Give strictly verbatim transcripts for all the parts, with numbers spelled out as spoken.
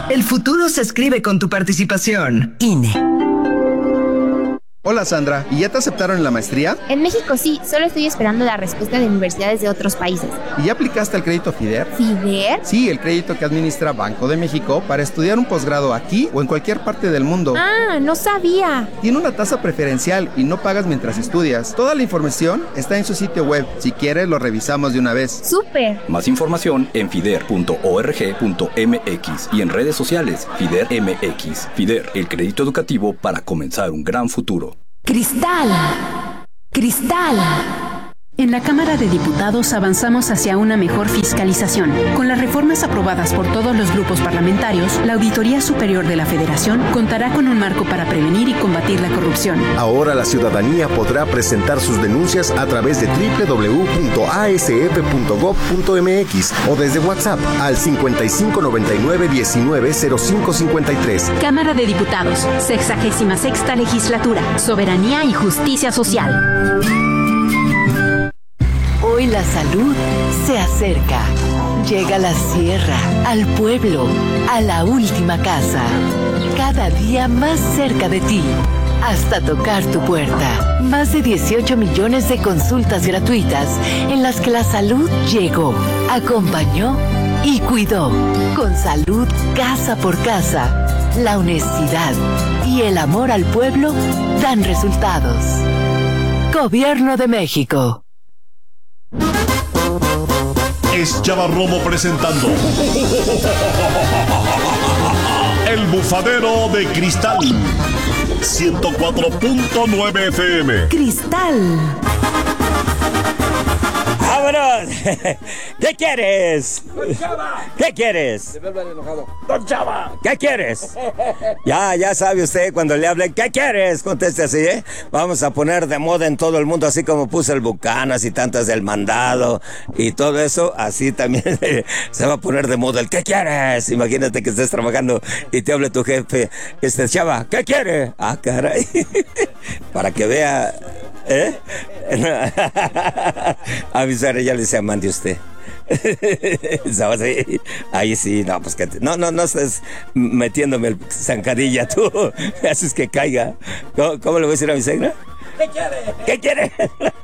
Chava. El futuro se escribe con tu participación. I N E. Hola Sandra, ¿y ya te aceptaron en la maestría? En México sí, solo estoy esperando la respuesta de universidades de otros países. ¿Y ya aplicaste al crédito FIDER? ¿FIDER? Sí, el crédito que administra Banco de México para estudiar un posgrado aquí o en cualquier parte del mundo. Ah, no sabía. Tiene una tasa preferencial y no pagas mientras estudias. Toda la información está en su sitio web. Si quieres, lo revisamos de una vez. ¡Súper! Más información en fider punto org punto m x y en redes sociales FIDER M X. FIDER, el crédito educativo para comenzar un gran futuro. Cristal, Cristal. En la Cámara de Diputados avanzamos hacia una mejor fiscalización. Con las reformas aprobadas por todos los grupos parlamentarios, la Auditoría Superior de la Federación contará con un marco para prevenir y combatir la corrupción. Ahora la ciudadanía podrá presentar sus denuncias a través de doble u doble u doble u punto a s f punto gob punto m x o desde WhatsApp al cincuenta y cinco noventa y nueve diecinueve cero cinco cincuenta y tres. Cámara de Diputados, sexagésima sexta legislatura, soberanía y justicia social. Hoy la salud se acerca. Llega a la sierra, al pueblo, a la última casa. Cada día más cerca de ti, hasta tocar tu puerta. Más de dieciocho millones de consultas gratuitas en las que la salud llegó, acompañó y cuidó. Con salud casa por casa, la honestidad y el amor al pueblo dan resultados. Gobierno de México. Es Chava Romo presentando El Bufadero de Cristal ciento cuatro punto nueve F M. Cristal. ¡Vámonos! ¿Qué quieres? ¡Don Chava! ¿Qué quieres? Enojado. ¡Don Chava! ¿Qué quieres? Ya, ya sabe usted, cuando le hablen, ¿qué quieres? Conteste así, ¿eh? Vamos a poner de moda en todo el mundo, así como puse el Bucanas y tantas del Mandado y todo eso, así también se va a poner de moda el ¿qué quieres? Imagínate que estés trabajando y te hable tu jefe, este Chava, ¿qué quiere? Ah, caray. Para que vea, ¿eh? A mi suegra ya le decía, mande usted. Ahí sí, no, pues que te, no, no, no estés metiéndome el zancadilla tú, haces que caiga. ¿Cómo, cómo le voy a decir a mi suegra? ¿Qué quiere? ¿Qué quiere?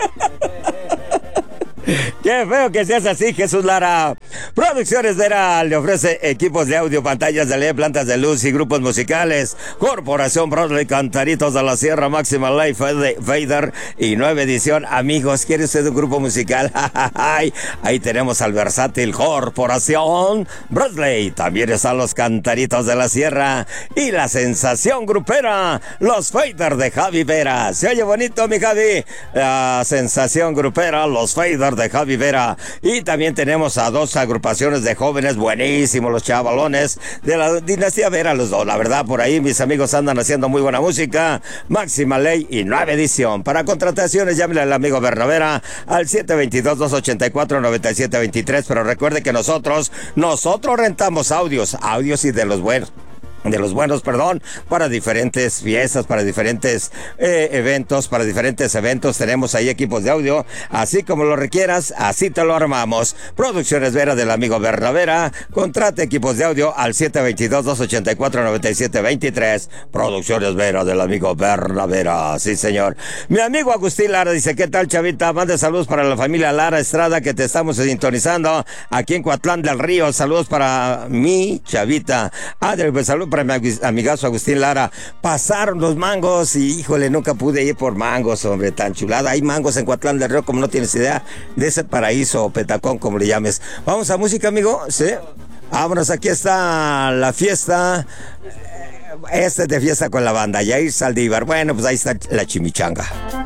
Qué feo que seas así, Jesús Lara. Producciones Vera le ofrece equipos de audio, pantallas de L E D, plantas de luz y grupos musicales. Corporación Broadway, Cantaritos de la Sierra, Máxima Life, Vader y nueva edición. Amigos, ¿quiere usted un grupo musical? Ahí tenemos al versátil Corporación Broadway. También están los Cantaritos de la Sierra y la sensación grupera, los Vader de Javi Vera. ¿Se oye bonito, mi Javi? La sensación grupera, los Vader de Javi Vera. Y también tenemos a dos agrupaciones de jóvenes buenísimos, los chavalones de la dinastía Vera, los dos. La verdad, por ahí mis amigos andan haciendo muy buena música. Máxima Ley y nueva edición. Para contrataciones, llámele al amigo Bernavera al siete dos dos, dos ocho cuatro, nueve siete dos tres. Pero recuerde que nosotros, nosotros rentamos audios, audios y de los buenos. De los buenos, perdón, para diferentes fiestas, para diferentes eh, eventos, para diferentes eventos. Tenemos ahí equipos de audio, así como lo requieras, así te lo armamos. Producciones Vera del amigo Bernavera. Contrate equipos de audio al siete dos dos, dos ocho cuatro, nueve siete dos tres. Producciones Vera del amigo Bernavera, sí señor. Mi amigo Agustín Lara dice, ¿qué tal, Chavita? Mande saludos para la familia Lara Estrada, que te estamos sintonizando aquí en Coatlán del Río. Saludos para mi Chavita. Adri, pues saludos para mi amigazo Agustín Lara. Pasaron los mangos y híjole, nunca pude ir por mangos, hombre, tan chulada. Hay mangos en Coatlán del Río, como no tienes idea, de ese paraíso o petacón, como le llames. Vamos a música, amigo, ¿sí? Vámonos, aquí está la fiesta. Este es de fiesta con la banda Yair Saldívar. Bueno, pues ahí está la chimichanga.